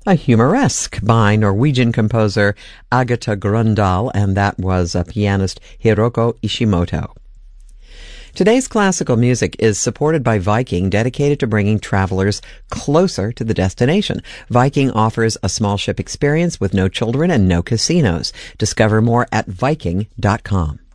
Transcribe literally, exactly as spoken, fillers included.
a Humoresque by Norwegian composer Agatha Grøndahl, and that was a pianist Hiroko Ishimoto. Today's classical music is supported by Viking, dedicated to bringing travelers closer to the destination. Viking offers a small ship experience with no children and no casinos. Discover more at Viking dot com.